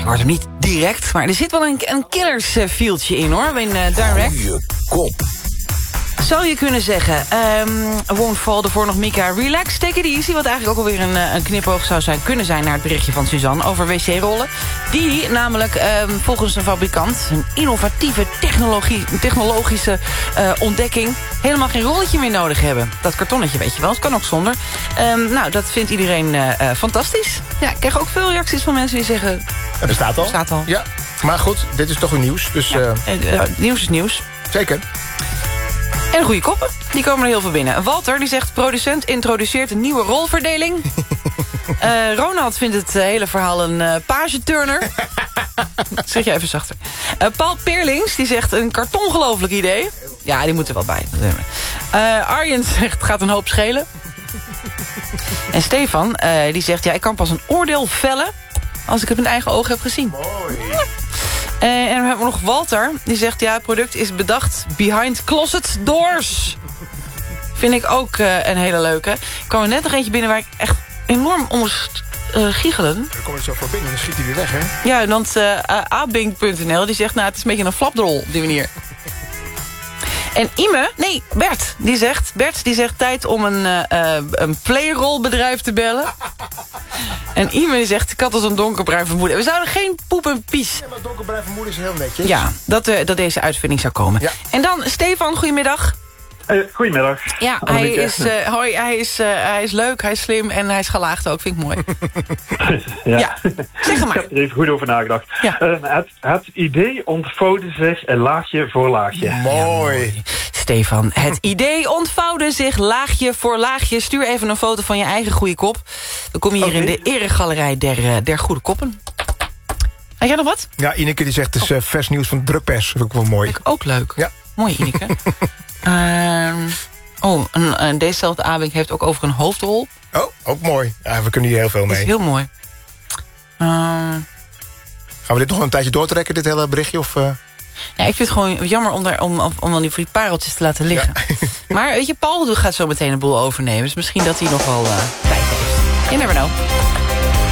je hoort hem niet direct, maar er zit wel een killers-fieldje in, hoor, in Direct. Goeie kop. Zou je kunnen zeggen, Won't Fall, ervoor nog Mika, Relax, Take It Easy... wat eigenlijk ook alweer een knipoog zou kunnen zijn... naar het berichtje van Suzanne over wc-rollen. Die namelijk volgens een fabrikant... een innovatieve technologische ontdekking... helemaal geen rolletje meer nodig hebben. Dat kartonnetje, weet je wel, het kan ook zonder. Nou, dat vindt iedereen fantastisch. Ja, ik krijg ook veel reacties van mensen die zeggen... Het bestaat al. Bestaat al. Ja, maar goed, dit is toch weer nieuws. Dus, Ja, nieuws is nieuws. Zeker. En goede koppen, die komen er heel veel binnen. Walter die zegt, producent introduceert een nieuwe rolverdeling. Ronald vindt het hele verhaal een pageturner. Zeg je even zachter. Paul Peerlings die zegt, een kartongelooflijk idee. Ja, die moet er wel bij. Arjen zegt, het gaat een hoop schelen. En Stefan die zegt, ja, ik kan pas een oordeel vellen... als ik het met eigen ogen heb gezien. Mooi. En dan hebben we nog Walter. Die zegt, ja, het product is bedacht behind closet doors. Vind ik ook een hele leuke. Er kwam er net nog eentje binnen waar ik echt enorm om moest giechelen. Dan kom je zo voor binnen en dan schiet hij weer weg, hè? Ja, want abing.nl die zegt, nou, het is een beetje een flapdrol op die manier. En Bert die zegt tijd om een playrolbedrijf te bellen. En Ime die zegt, ik had als een donkerbruin vermoeden. We zouden geen poep en pies. Ja, maar donkerbruin vermoeden is heel netjes. Ja, dat deze uitvinding zou komen. Ja. En dan, Stefan, goedemiddag. Goedemiddag. Ja, hij is leuk, hij is slim en hij is gelaagd ook, vind ik mooi. Ja, zeg maar. Ik heb er even goed over nagedacht. Ja. Het idee ontvouwde zich laagje voor laagje. Mooi. Stefan, het idee ontvouwde zich laagje voor laagje. Stuur even een foto van je eigen goede kop. Dan kom je hier in de eregalerij der goede koppen. Heb jij nog wat? Ja, Ineke die zegt, het is vers nieuws van Drukpers. Dat vind ik wel mooi. Vind ik ook leuk. Ja. Mooi, Ineke. Dezezelfde Abing heeft ook over een hoofdrol. Oh, ook mooi. Ja, we kunnen hier heel veel Dat mee. is heel mooi. Gaan we dit nog een tijdje doortrekken, dit hele berichtje? Of, Ja, ik vind het gewoon jammer om dan die pareltjes te laten liggen. Ja. Maar weet je, Paul gaat zo meteen een boel overnemen. Dus misschien dat hij nog wel tijd heeft. You never know.